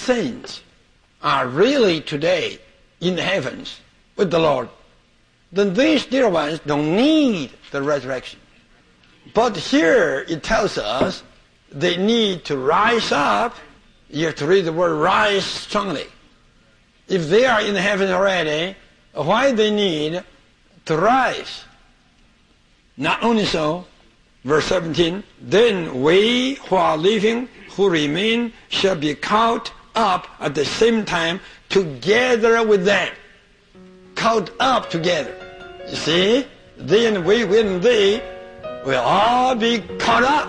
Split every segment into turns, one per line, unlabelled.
saints are really today in the heavens with the Lord, then these dear ones don't need the resurrection. But here it tells us they need to rise up. You have to read the word rise strongly. If they are in heaven already, why they need to rise? Not only so, verse 17, then we who are living, who remain, shall be caught up at the same time together with them. Caught up together. You see, they and we and they will all be caught up.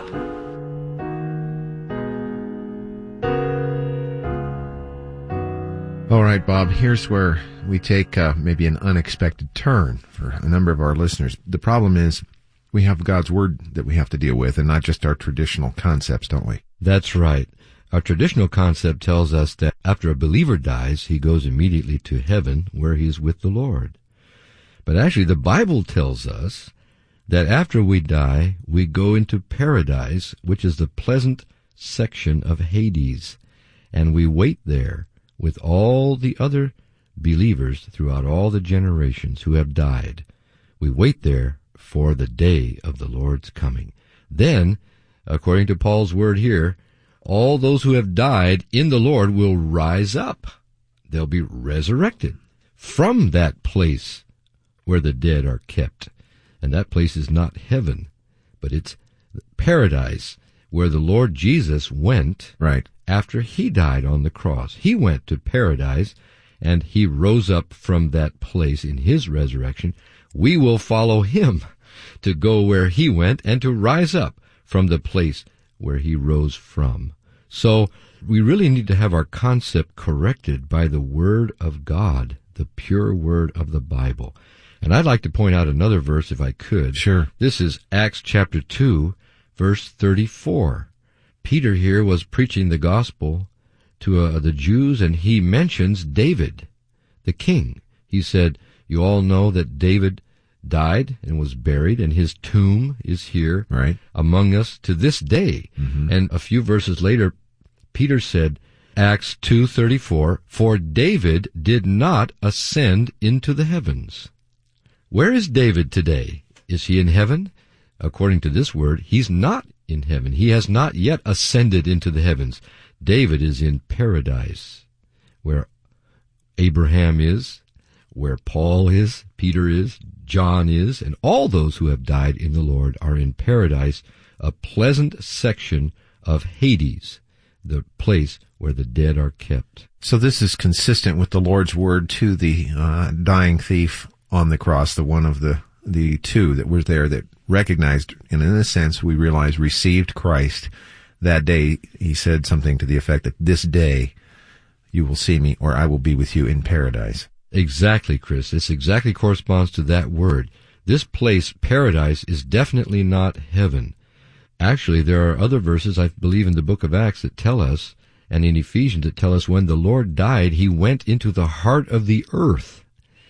All right, Bob, here's where we take maybe an unexpected turn for a number of our listeners. The problem is we have God's Word that we have to deal with and not just our traditional concepts, don't we?
That's right. Our traditional concept tells us that after a believer dies, he goes immediately to heaven where he is with the Lord. But actually, the Bible tells us that after we die, we go into paradise, which is the pleasant section of Hades, and we wait there with all the other believers throughout all the generations who have died. We wait there for the day of the Lord's coming. Then, according to Paul's word here, all those who have died in the Lord will rise up. They'll be resurrected from that place where the dead are kept. And that place is not heaven, but it's paradise, where the Lord Jesus went
right
after he died on the cross. He went to paradise, and he rose up from that place in his resurrection. We will follow him to go where he went and to rise up from the place where he rose from. So we really need to have our concept corrected by the Word of God, the pure Word of the Bible. And I'd like to point out another verse if I could.
Sure.
This is Acts chapter 2, verse 34. Peter here was preaching the gospel to the Jews, and he mentions David, the king. He said, you all know that David died and was buried, and his tomb is here among us to this day. Mm-hmm. And a few verses later, Peter said, Acts 2:34, for David did not ascend into the heavens. Where is David today? Is he in heaven? According to this word, he's not in heaven. He has not yet ascended into the heavens. David is in paradise, where Abraham is, where Paul is, Peter is, John is, and all those who have died in the Lord are in paradise, a pleasant section of Hades, the place where the dead are kept.
So this is consistent with the Lord's word to the dying thief on the cross, the one of the two that was there that recognized, and in a sense we realize received Christ that day. He said something to the effect that this day you will see me, or I will be with you in paradise.
Exactly, Chris. This exactly corresponds to that word. This place, paradise, is definitely not heaven. Actually, there are other verses, I believe, in the book of Acts that tell us, and in Ephesians that tell us when the Lord died, he went into the heart of the earth.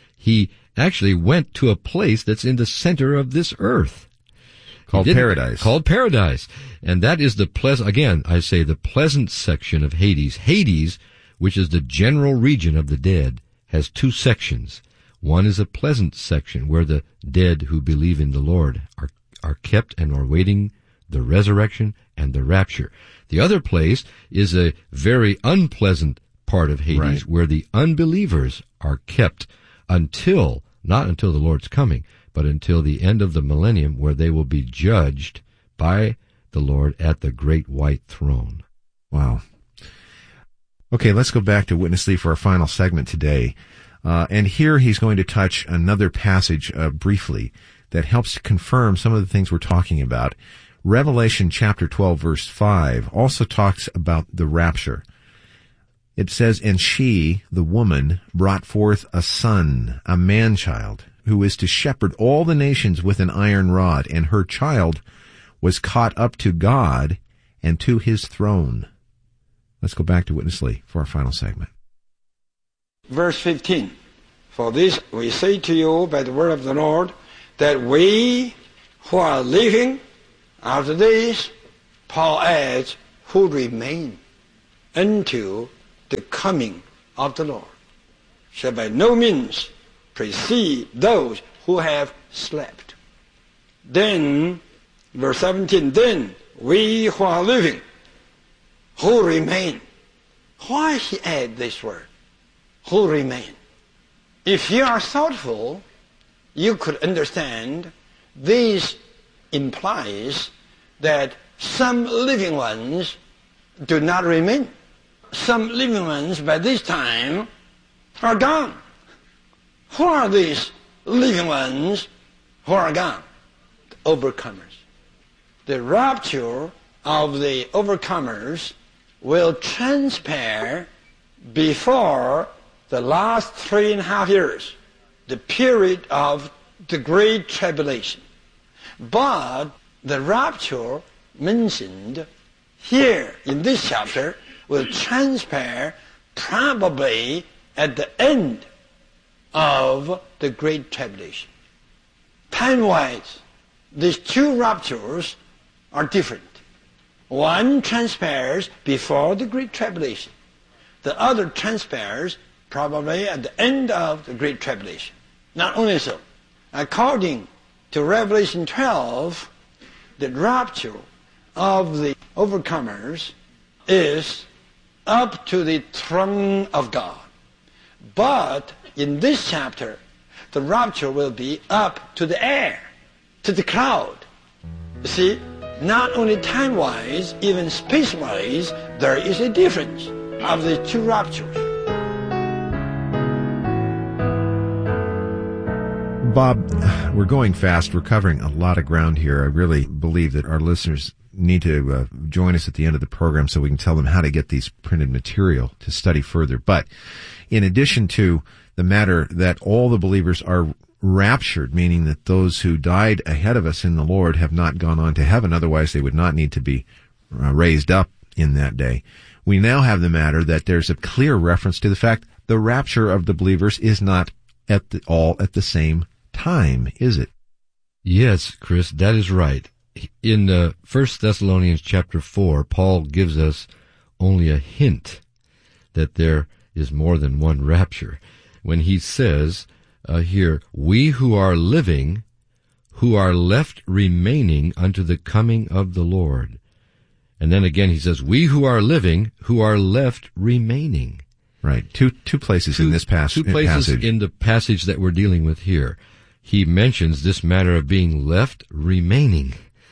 He actually went to a place that's in the center of this earth.
Called paradise.
Called paradise. And that is the again, I say the pleasant section of Hades. Hades, which is the general region of the dead, has two sections. One is a pleasant section where the dead who believe in the Lord are kept and are waiting the resurrection and the rapture. The other place is a very unpleasant part of Hades where the unbelievers are kept not until the Lord's coming, but until the end of the millennium, where they will be judged by the Lord at the great white throne.
Wow. Okay, let's go back to Witness Lee for our final segment today. And here he's going to touch another passage briefly that helps confirm some of the things we're talking about. Revelation chapter 12, verse 5 also talks about the rapture. It says, and she, the woman, brought forth a son, a man-child, who is to shepherd all the nations with an iron rod, and her child was caught up to God and to his throne. Let's go back to Witness Lee for our final segment.
Verse 15, for this we say to you by the word of the Lord, that we who are living after this, Paul adds, who remain until the coming of the Lord shall by no means precede those who have slept. Then, verse 17, then we who are living, who remain. Why he add this word? Who remain? If you are thoughtful, you could understand this implies that some living ones do not remain. Some living ones by this time are gone. Who are these living ones who are gone? The overcomers. The rapture of the overcomers will transpire before the last 3.5 years, the period of the Great Tribulation. But the rapture mentioned here in this chapter will transpire probably at the end of the Great Tribulation. Time-wise, these two raptures are different. One transpires before the Great Tribulation. The other transpires probably at the end of the Great Tribulation. Not only so, according to Revelation 12, the rapture of the overcomers is up to the throne of God. But in this chapter, the rapture will be up to the air, to the cloud. You see, not only time-wise, even space-wise, there is a difference of the two raptures.
Bob, we're going fast. We're covering a lot of ground here. I really believe that our listeners need to join us at the end of the program so we can tell them how to get these printed material to study further. But in addition to the matter that all the believers are raptured, meaning that those who died ahead of us in the Lord have not gone on to heaven, otherwise they would not need to be raised up in that day. We now have the matter that there's a clear reference to the fact the rapture of the believers is not all at the same time, is it?
Yes, Chris, that is right. In 1 Thessalonians chapter 4, Paul gives us only a hint that there is more than one rapture when he says here, we who are living, who are left remaining unto the coming of the Lord. And then again he says, we who are living, who are left remaining.
Right. Two places in this passage.
2 places in the passage that we're dealing with here. He mentions this matter of being left remaining.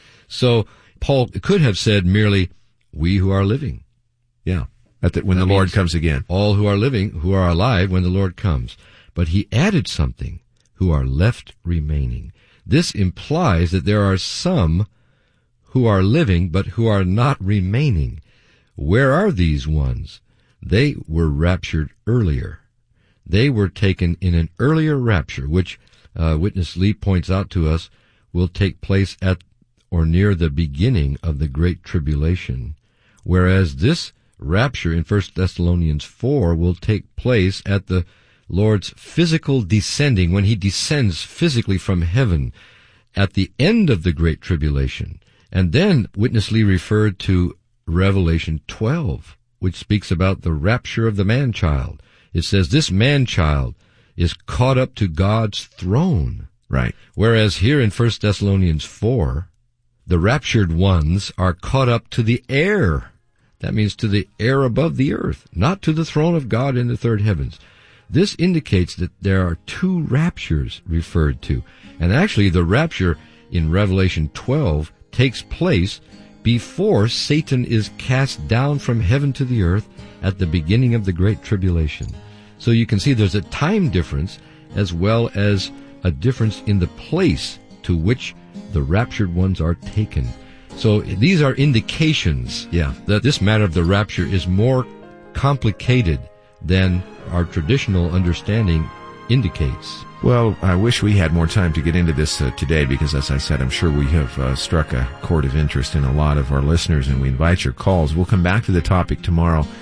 So Paul could have said merely, we who are living.
Yeah. When the Lord comes again.
All who are living, who are alive when the Lord comes. But he added something, who are left remaining. This implies that there are some who are living but who are not remaining. Where are these ones? They were raptured earlier. They were taken in an earlier rapture, which Witness Lee points out to us will take place at or near the beginning of the Great Tribulation, whereas this rapture in 1 Thessalonians 4 will take place at the Lord's physical descending, when he descends physically from heaven at the end of the Great Tribulation. And then Witness Lee referred to Revelation 12, which speaks about the rapture of the man-child. It says this man-child is caught up to God's throne.
Right.
Whereas here in 1 Thessalonians 4, the raptured ones are caught up to the air. That means to the air above the earth, not to the throne of God in the third heavens. This indicates that there are two raptures referred to. And actually the rapture in Revelation 12 takes place before Satan is cast down from heaven to the earth at the beginning of the Great Tribulation. So you can see there's a time difference as well as a difference in the place to which the raptured ones are taken. So these are indications that this matter of the rapture is more complicated than our traditional understanding indicates.
Well, I wish we had more time to get into this today because, as I said, I'm sure we have struck a chord of interest in a lot of our listeners, and we invite your calls. We'll come back to the topic tomorrow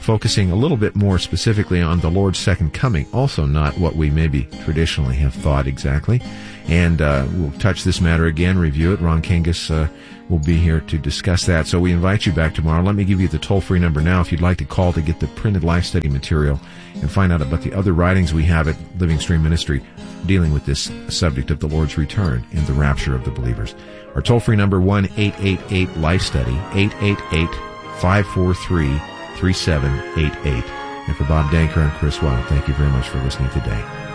focusing a little bit more specifically on the Lord's second coming, also not what we maybe traditionally have thought exactly. And we'll touch this matter again, review it. Ron Kangas will be here to discuss that. So we invite you back tomorrow. Let me give you the toll-free number now if you'd like to call to get the printed life study material and find out about the other writings we have at Living Stream Ministry dealing with this subject of the Lord's return and the rapture of the believers. Our toll-free number, 1-888-LIFE-STUDY, 888-543-3788. And for Bob Danker and Chris Wilde, thank you very much for listening today.